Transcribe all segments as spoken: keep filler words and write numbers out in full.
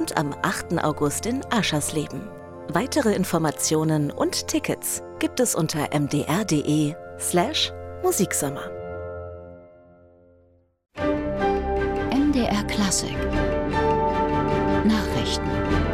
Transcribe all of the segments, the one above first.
und am achten August in Aschersleben. Weitere Informationen und Tickets gibt es unter m d r punkt d e slash Musiksommer. M D R Klassik Nachrichten.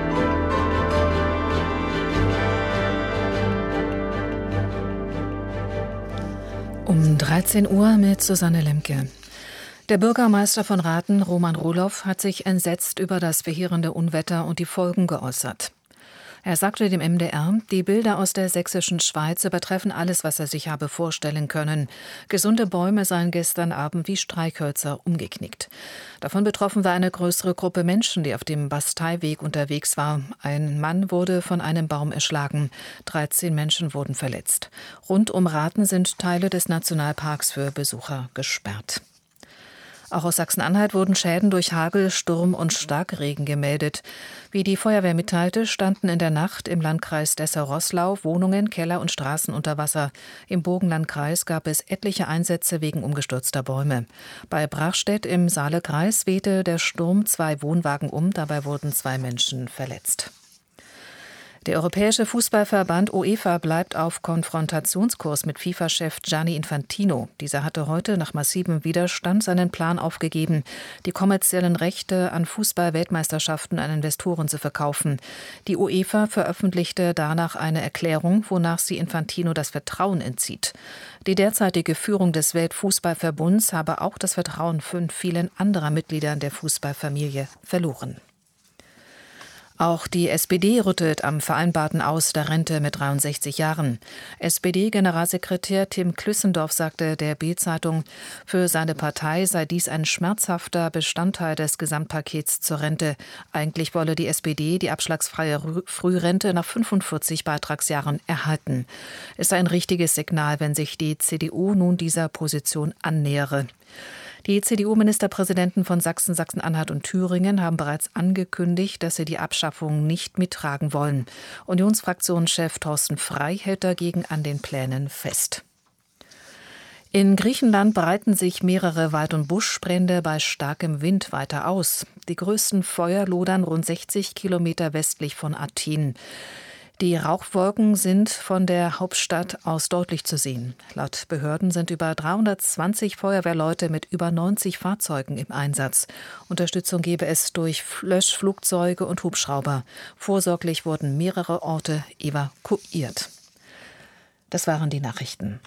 Um dreizehn Uhr mit Susanne Lemke. Der Bürgermeister von Rathen, Roman Roloff, hat sich entsetzt über das verheerende Unwetter und die Folgen geäußert. Er sagte dem M D R, die Bilder aus der sächsischen Schweiz übertreffen alles, was er sich habe vorstellen können. Gesunde Bäume seien gestern Abend wie Streichhölzer umgeknickt. Davon betroffen war eine größere Gruppe Menschen, die auf dem Basteiweg unterwegs war. Ein Mann wurde von einem Baum erschlagen. dreizehn Menschen wurden verletzt. Rund um Rathen sind Teile des Nationalparks für Besucher gesperrt. Auch aus Sachsen-Anhalt wurden Schäden durch Hagel, Sturm und Starkregen gemeldet. Wie die Feuerwehr mitteilte, standen in der Nacht im Landkreis Dessau-Roßlau Wohnungen, Keller und Straßen unter Wasser. Im Burgenlandkreis gab es etliche Einsätze wegen umgestürzter Bäume. Bei Brachstedt im Saalekreis wehte der Sturm zwei Wohnwagen um, dabei wurden zwei Menschen verletzt. Der Europäische Fußballverband UEFA bleibt auf Konfrontationskurs mit FIFA-Chef Gianni Infantino. Dieser hatte heute nach massivem Widerstand seinen Plan aufgegeben, die kommerziellen Rechte an Fußball-Weltmeisterschaften an Investoren zu verkaufen. Die UEFA veröffentlichte danach eine Erklärung, wonach sie Infantino das Vertrauen entzieht. Die derzeitige Führung des Weltfußballverbunds habe auch das Vertrauen von vielen anderen Mitgliedern der Fußballfamilie verloren. Auch die S P D rüttelt am vereinbarten Aus der Rente mit dreiundsechzig Jahren. S P D-Generalsekretär Tim Klüssendorf sagte der Bild-Zeitung, für seine Partei sei dies ein schmerzhafter Bestandteil des Gesamtpakets zur Rente. Eigentlich wolle die S P D die abschlagsfreie Frührente nach fünfundvierzig Beitragsjahren erhalten. Es sei ein richtiges Signal, wenn sich die C D U nun dieser Position annähere. Die C D U-Ministerpräsidenten von Sachsen, Sachsen-Anhalt und Thüringen haben bereits angekündigt, dass sie die Abschaffung nicht mittragen wollen. Unionsfraktionschef Thorsten Frey hält dagegen an den Plänen fest. In Griechenland breiten sich mehrere Wald- und Buschbrände bei starkem Wind weiter aus. Die größten Feuer lodern rund sechzig Kilometer westlich von Athen. Die Rauchwolken sind von der Hauptstadt aus deutlich zu sehen. Laut Behörden sind über dreihundertzwanzig Feuerwehrleute mit über neunzig Fahrzeugen im Einsatz. Unterstützung gebe es durch Löschflugzeuge und Hubschrauber. Vorsorglich wurden mehrere Orte evakuiert. Das waren die Nachrichten.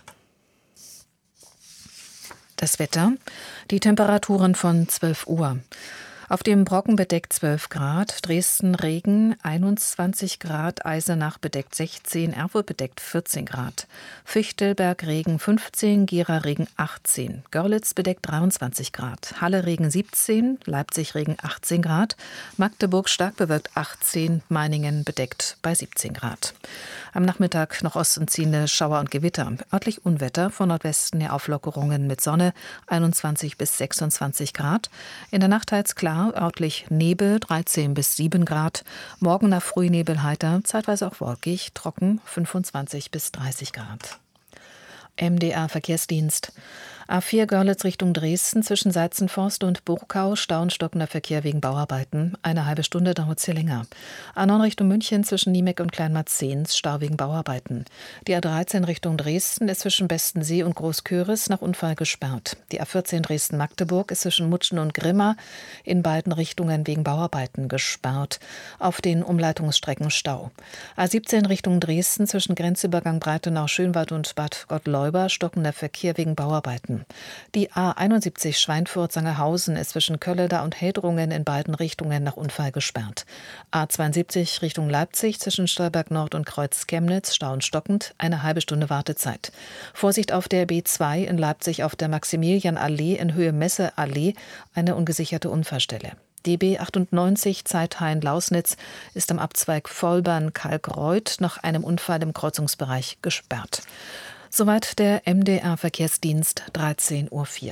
Das Wetter, die Temperaturen von zwölf Uhr. Auf dem Brocken bedeckt zwölf Grad, Dresden Regen einundzwanzig Grad, Eisenach bedeckt sechzehn, Erfurt bedeckt vierzehn Grad, Fichtelberg Regen fünfzehn, Gera Regen achtzehn, Görlitz bedeckt dreiundzwanzig Grad, Halle Regen siebzehn, Leipzig Regen achtzehn Grad, Magdeburg stark bewölkt achtzehn, Meiningen bedeckt bei siebzehn Grad. Am Nachmittag nach Osten ziehende Schauer und Gewitter, örtlich Unwetter, von Nordwesten her Auflockerungen mit Sonne einundzwanzig bis sechsundzwanzig Grad, in der Nacht teils klar, örtlich Nebel dreizehn bis sieben Grad. Morgen nach Frühnebel heiter, zeitweise auch wolkig, trocken fünfundzwanzig bis dreißig Grad. M D R Verkehrsdienst. A vier Görlitz Richtung Dresden zwischen Seizenforst und Burgau, Stau und stockender Verkehr wegen Bauarbeiten. Eine halbe Stunde dauert es hier länger. A neun Richtung München zwischen Niemeck und Kleinmarzens, Stau wegen Bauarbeiten. Die A dreizehn Richtung Dresden ist zwischen Bestensee und Großköris nach Unfall gesperrt. Die A vierzehn Dresden-Magdeburg ist zwischen Mutschen und Grimma in beiden Richtungen wegen Bauarbeiten gesperrt. Auf den Umleitungsstrecken Stau. A siebzehn Richtung Dresden zwischen Grenzübergang Breitenau, Schönwald und Bad Gottleuba stockender Verkehr wegen Bauarbeiten. Die A einundsiebzig Schweinfurt-Sangerhausen ist zwischen Kölleda und Heldrungen in beiden Richtungen nach Unfall gesperrt. A zweiundsiebzig Richtung Leipzig zwischen Stolberg Nord und Kreuz Chemnitz, Stau und stockend, eine halbe Stunde Wartezeit. Vorsicht auf der B zwei in Leipzig auf der Maximilianallee in Höhe Messeallee, eine ungesicherte Unfallstelle. D B achtundneunzig Zeithain-Lausnitz ist am Abzweig Vollbern-Kalkreuth nach einem Unfall im Kreuzungsbereich gesperrt. Soweit der M D R Verkehrsdienst, dreizehn Uhr vier.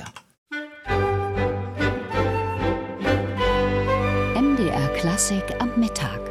M D R Klassik am Mittag.